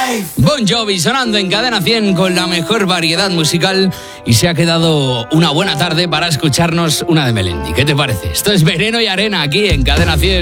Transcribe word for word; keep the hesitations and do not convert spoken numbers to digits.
Bon Jovi sonando en Cadena cien con la mejor variedad musical y se ha quedado una buena tarde para escucharnos una de Melendi. ¿Qué te parece? Esto es Veneno y Arena aquí en Cadena cien.